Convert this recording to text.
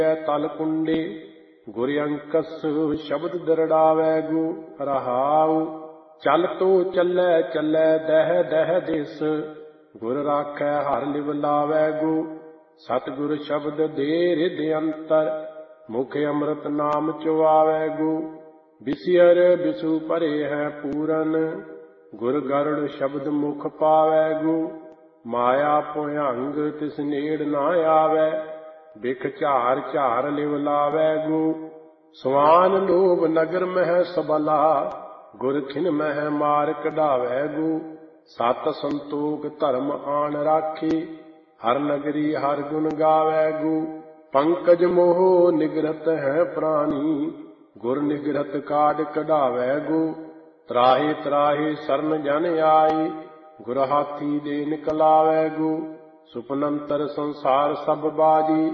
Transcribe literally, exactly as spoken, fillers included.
ਤਲ ਕੁੰਡੇ ਗੁਰ ਅੰਕਸ ਸ਼ਬਦ ਦਰੜਾਵੈ ਗੋ ਰਹਾਉ। ਚਲ ਤੋ ਚੱਲੈ ਚੱਲੈ ਦਹਿ ਦਹਿ ਦਿਸ ਗੁਰ ਰਾਖੈ ਹਰਿ ਲਿਵ ਲਾਵੈ ਗੋ। ਸਤਿਗੁਰ ਸ਼ਬਦ ਦੇ ਰਿਦ ਅੰਤਰ ਮੁਖ ਅੰਮ੍ਰਿਤ ਨਾਮ ਚੁਆਵੈ ਗੋ। ਬਿਸਿਅਰ ਬਿਸੂ ਭਰੇ ਹੈ ਪੂਰਨ ਗੁਰ ਗਰੜ ਸ਼ਬਦ ਮੁਖ ਪਾਵੈ ਗੋ। ਮਾਇਆ ਭੁਯੰਗ ਤਿਸ ਨੇੜ ਨਾ ਆਵੈ ਬਿਖ ਝਾਰ ਝਾਰ ਲਿਵ ਲਾਵੈ ਗੋ। ਸਵਾਨ ਲੋਭ ਨਗਰ ਮਹਿ ਸਬਲਾ ਗੁਰ ਖਿਨ ਮਹਿ ਮਾਰ ਕਢਾਵੈ ਗੋ। ਸਤ ਸੰਤੋਖ ਧਰਮ ਆਣ ਰਾਖੇ ਹਰ ਨਗਰੀ ਹਰ ਗੁਣ ਗਾਵੈ ਗੋ। ਪੰਕਜ ਮੋਹ ਨਿਗਰਤ ਹੈ ਪ੍ਰਾਨੀ ਗੁਰ ਨਿਗਰਤ ਕਾਢ ਕਢਾਵੈ ਗੋ। ਤਰਾਹੇ ਤਰਾਹੇ ਸਰਨ ਜਨ ਆਈ ਗੁਰ ਹਾਥੀ ਦੇ ਨਿਕਲਾਵੈ ਗੋ। ਸੁਪਨੰਤਰ ਸੰਸਾਰ ਸਭ ਬਾਜੀ